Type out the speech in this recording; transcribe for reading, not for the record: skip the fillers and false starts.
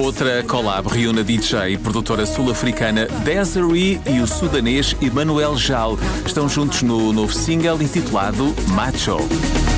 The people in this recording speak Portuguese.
Outra collab reúne a DJ e produtora sul-africana Desiree e o sudanês Emmanuel Jal. Estão juntos no novo single intitulado Macho.